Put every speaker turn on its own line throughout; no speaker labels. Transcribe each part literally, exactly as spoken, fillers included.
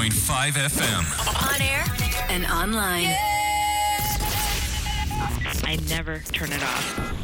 point five F M.
On air and online.
I never turn it off.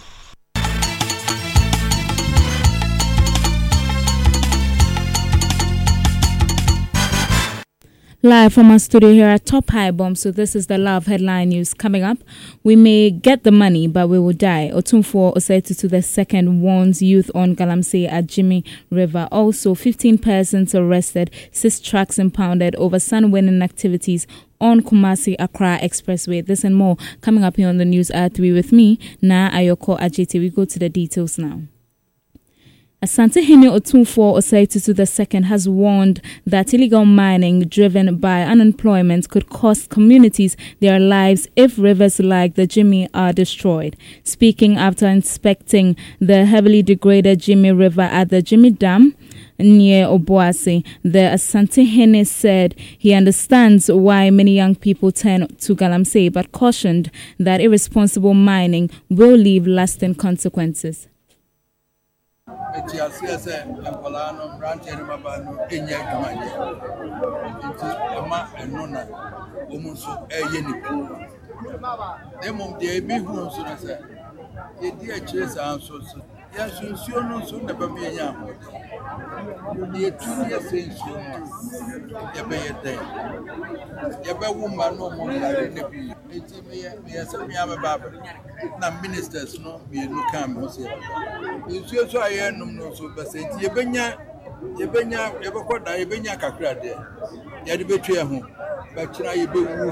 Live from our studio here at Top High Bomb. So this is the Love headline news. Coming up, we may get the money, but we will die. Otumfuo Osei-Tutu the second warns youth on Galamsey at Jimmy River. Also, fifteen persons arrested, six trucks impounded over sun-winning activities on Kumasi Accra Expressway. This and more coming up here on the news at three with me, Na Ayoko Ajete. We go to the details now. Asantehene Otumfuo Osei-Tutu the second has warned that illegal mining driven by unemployment could cost communities their lives if rivers like the Jimmy are destroyed. Speaking after inspecting the heavily degraded Jimmy River at the Jimmy Dam near Obuasi, the Asantehene said he understands why many young people turn to Galamsey, but cautioned that irresponsible mining will leave lasting consequences.
Eti asiase nkwala no branch eri baba no enya adwumanye nti ama eno na omu so eye ni ku demom de ebi hu nso na se ye di a kire sa nso so ya sunsuo no so na ba me enya ho ye tu ye sensuo no ye be ye den ye be wu ma no mo yare ne bi eti me ye me se me aba baba na ministers no be nu kam ho se nsuo so aye num no so be se enti ye benya ye benya ye be koda ye benya kakra de ye de betwe ho ba kira ye be wu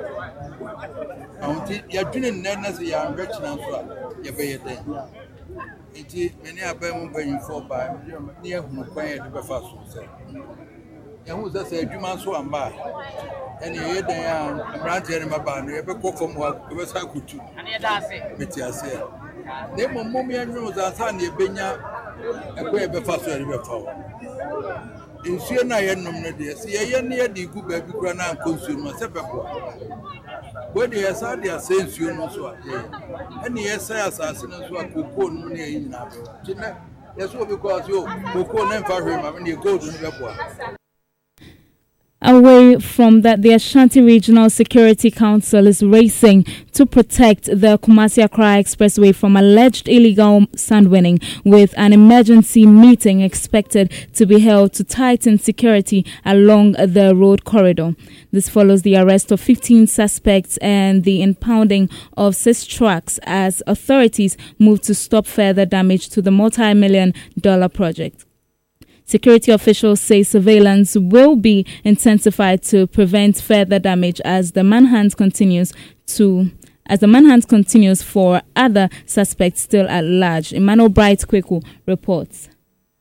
awti ya dwene nna na se ya anhwe kina so a ye be ye den enti many abam ban for by near who quiet the fast say who says a human so am by and you then branch in my band, you ever go from what was I could do. Metia say, name of Mommy and Rose and Sandy Benya, a quay before river forward. In Siena, I had no idea. See, I near the good baby grana and consumer separate. When they are sad, they are saying you know so. And yes, I assassins who are cocoa near in Napa. That's what because you cocoa and for him when you go to the
Away from that, the Ashanti Regional Security Council is racing to protect the Kumasi Accra Expressway from alleged illegal sand winning, with an emergency meeting expected to be held to tighten security along the road corridor. This follows the arrest of fifteen suspects and the impounding of six trucks as authorities move to stop further damage to the multi-million dollar project. Security officials say surveillance will be intensified to prevent further damage as the manhunt continues to as the manhunt continues for other suspects still at large. Emmanuel Bright Kweku reports.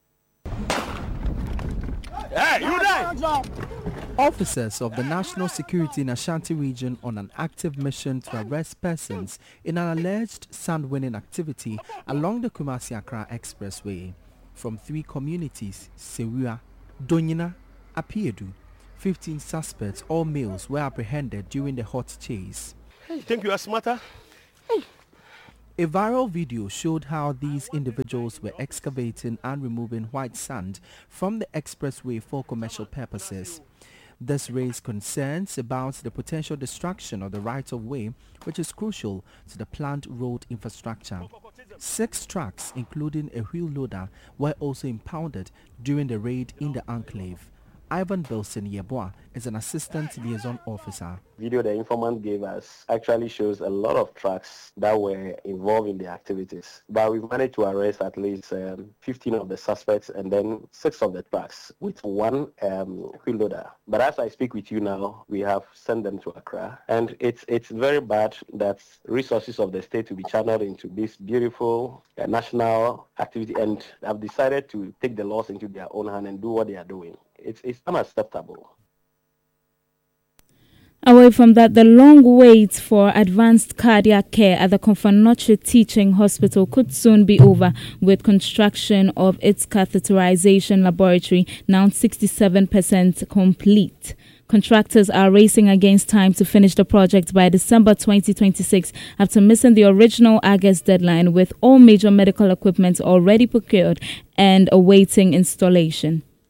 Hey, you die!
Officers of the National Security in Ashanti region on an active mission to arrest persons in an alleged sand-winning activity along the Kumasi Accra Expressway. From three communities, Sewua, Donyina, Apiedu, fifteen suspects, all males, were apprehended during the hot chase.
Hey, think you are smarter?
Hey. A viral video showed how these individuals were excavating and removing white sand from the expressway for commercial purposes. This raised concerns about the potential destruction of the right-of-way, which is crucial to the planned road infrastructure. Six trucks, including a wheel loader, were also impounded during the raid in the enclave. Ivan Belson Yeboah is an assistant liaison officer.
Video the informant gave us actually shows a lot of trucks that were involved in the activities. But we've managed to arrest at least um, fifteen of the suspects and then six of the trucks with one um, wheel loader. But as I speak with you now, we have sent them to Accra. And it's it's very bad that resources of the state will be channeled into this beautiful uh, national activity, and have decided to take the laws into their own hand and do what they are doing. It's, it's unacceptable.
Away from that, the long wait for advanced cardiac care at the Konfanoche Teaching Hospital could soon be over, with construction of its catheterization laboratory now sixty-seven percent complete. Contractors are racing against time to finish the project by December twenty twenty-six after missing the original August deadline, with all major medical equipment already procured and awaiting installation.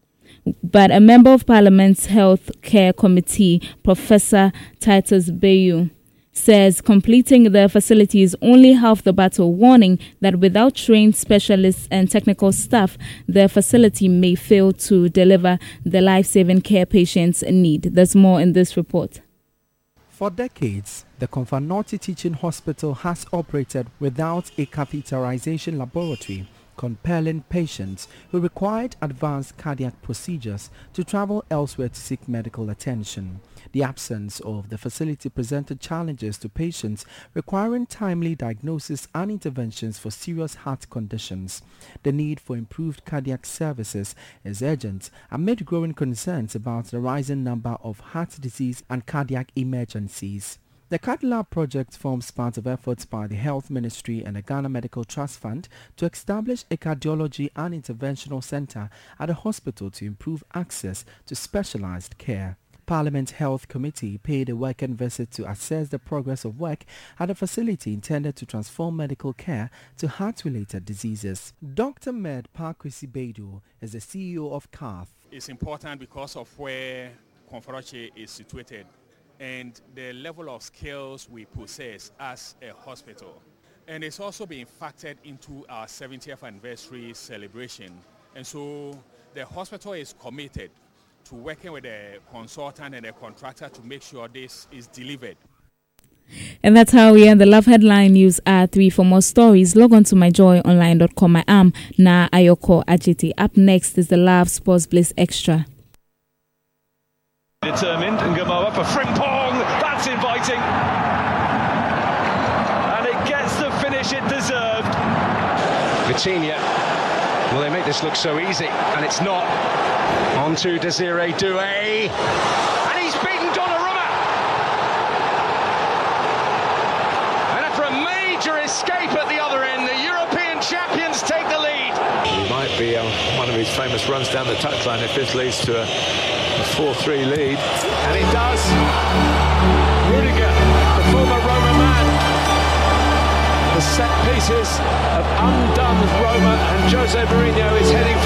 But a member of Parliament's Health Care Committee, Professor Titus Bayu, says completing the facility is only half the battle, warning that without trained specialists and technical staff, the facility may fail to deliver the life-saving care patients need. There's more in this report.
For decades, the Konfanorti Teaching Hospital has operated without a catheterization laboratory, compelling patients who required advanced cardiac procedures to travel elsewhere to seek medical attention. The absence of the facility presented challenges to patients requiring timely diagnosis and interventions for serious heart conditions. The need for improved cardiac services is urgent amid growing concerns about the rising number of heart disease and cardiac emergencies. The Cath Lab project forms part of efforts by the Health Ministry and the Ghana Medical Trust Fund to establish a cardiology and interventional center at the hospital to improve access to specialized care. Parliament Health Committee paid a weekend visit to assess the progress of work at a facility intended to transform medical care to heart-related diseases. Doctor Med Pakwesi Beidou is the C E O of C A T H.
It's important because of where Konfanorti is situated and the level of skills we possess as a hospital. And it's also being factored into our seventieth anniversary celebration. And so the hospital is committed to working with a consultant and a contractor to make sure this is delivered.
And that's how we end the Love Headline News at three. For more stories, log on to my joy online dot com. I am Na Ayoko Ajiti. Up next is the Love Sports Bliss Extra.
Determined and Gamoa for Frimpong. That's inviting. And it gets the finish it deserved.
Vitinha. Well, they make this look so easy, and it's not. On to Desiree Doué. And he's beaten Donnarumma. And after a major escape at the other end, the European champions take the lead.
He might be on one of his famous runs down the touchline if this leads to a four three lead.
And it does. Rudiger, the former Roma man. The set pieces have undone Roma, and Jose Mourinho is heading for